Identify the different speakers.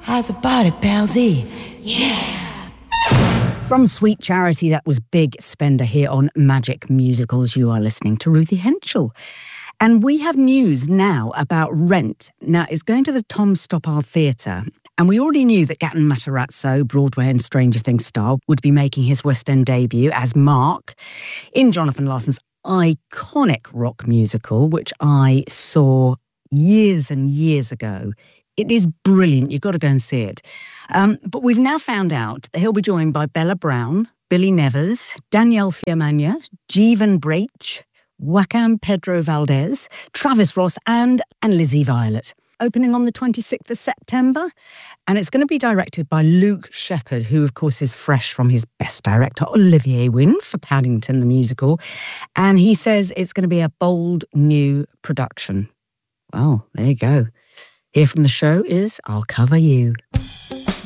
Speaker 1: How's about it, palsy? Yeah!
Speaker 2: From Sweet Charity, that was Big Spender here on Magic Musicals. You are listening to Ruthie Henschel. And we have news now about Rent. Now, it's going to the Tom Stoppard Theatre. And we already knew that Gaten Matarazzo, Broadway and Stranger Things star, would be making his West End debut as Mark in Jonathan Larson's iconic rock musical, which I saw years and years ago. It is brilliant. You've got to go and see it. But we've now found out that he'll be joined by Bella Brown, Billy Nevers, Danielle Fiamagna, Jeevan Breach, Joaquin Pedro Valdez, Travis Ross and Lizzie Violet. Opening on the 26th of September. And it's going to be directed by Luke Shepherd, who, of course, is fresh from his best director, Olivier Wynne, for Paddington the Musical. And he says it's going to be a bold new production. Well, there you go. Here from the show is I'll Cover You.